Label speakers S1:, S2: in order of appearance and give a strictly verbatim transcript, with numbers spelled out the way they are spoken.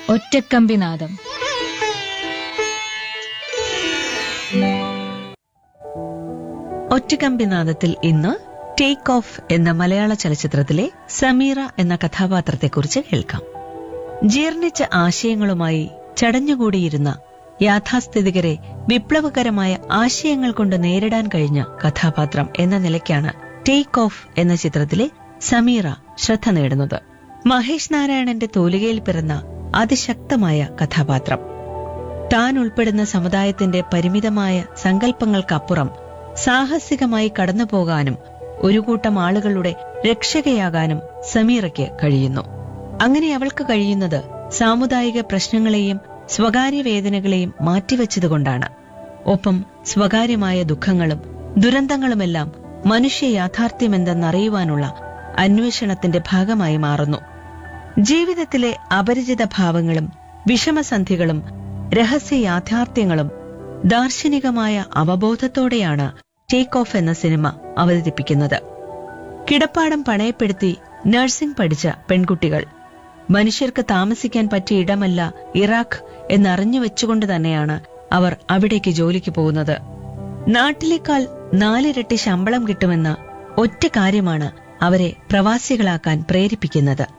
S1: ഒറ്റക്കമ്പിനാദം.
S2: ഒറ്റക്കമ്പിനാദത്തിൽ ഇന്ന് take off എന്ന മലയാള ചലച്ചിത്രത്തിലെ സമീറ എന്ന കഥാപാത്രത്തെക്കുറിച്ച് കേൾക്കാം. ജീർണിച്ച ആശയങ്ങളുമായി ചടഞ്ഞുകൂടിയിരുന്ന യാഥാസ്ഥിതികരെ വിപ്ലവകരമായ ആശയങ്ങൾ കൊണ്ട് നേരിടാൻ കഴിഞ്ഞ കഥാപാത്രം എന്ന നിലയ്ക്കാണ് ടേക്ക് ഓഫ് എന്ന ചിത്രത്തിലെ സമീറ ശ്രദ്ധ നേടുന്നത്. മഹേഷ് നാരായണന്റെ തൂലികയിൽ പിറന്ന അതിശക്തമായ കഥാപാത്രം. താൻ ഉൾപ്പെടുന്ന സമുദായത്തിന്റെ പരിമിതമായ സങ്കല്പങ്ങൾക്കപ്പുറം സാഹസികമായി കടന്നുപോകാനും ഒരു കൂട്ടം ആളുകളുടെ രക്ഷകയാകാനും സമീറയ്ക്ക് കഴിയുന്നു. അങ്ങനെ അവൾക്ക് കഴിയുന്നത് സാമുദായിക പ്രശ്നങ്ങളെയും സ്വകാര്യ വേദനകളെയും മാറ്റിവെച്ചതുകൊണ്ടാണ്. ഒപ്പം സ്വകാര്യമായ ദുഃഖങ്ങളും ദുരന്തങ്ങളുമെല്ലാം മനുഷ്യ യാഥാർത്ഥ്യമെന്തെന്നറിയുവാനുള്ള അന്വേഷണത്തിന്റെ ഭാഗമായി മാറുന്നു. ജീവിതത്തിലെ അപരിചിത ഭാവങ്ങളും വിഷമസന്ധികളും രഹസ്യ യാഥാർത്ഥ്യങ്ങളും ദാർശനികമായ അവബോധത്തോടെയാണ് ടേക്ക് ഓഫ് എന്ന സിനിമ അവതരിപ്പിക്കുന്നത്. കിടപ്പാടം പണയപ്പെടുത്തി നഴ്സിംഗ് പഠിച്ച പെൺകുട്ടികൾ മനുഷ്യർക്ക് താമസിക്കാൻ പറ്റിയ ഇടമല്ല ഇറാഖ് എന്നറിഞ്ഞു വെച്ചുകൊണ്ട് തന്നെയാണ് അവർ അവിടേക്ക് ജോലിക്ക് പോകുന്നത്. നാട്ടിലേക്കാൾ നാലിരട്ടി ശമ്പളം കിട്ടുമെന്ന ഒറ്റ കാര്യമാണ് അവരെ പ്രവാസികളാക്കാൻ പ്രേരിപ്പിക്കുന്നത്.